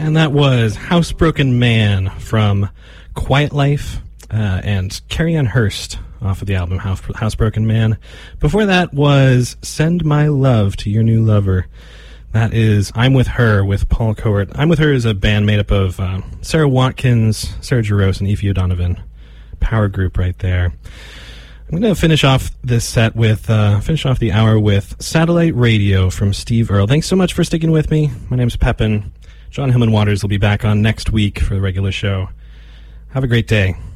And that was Housebroken Man from Quiet Life and Carrie Ann Hurst off of the album Housebroken Man. Before that was Send My Love to Your New Lover. That is I'm With Her with Paul Cowart. I'm With Her is a band made up of Sarah Watkins, Sarah Jarosz, and Aoife O'Donovan. Power group right there. I'm going to finish off this set with, finish off the hour with Satellite Radio from Steve Earle. Thanks so much for sticking with me. My name's Pepin. John Hillman Waters will be back on next week for the regular show. Have a great day.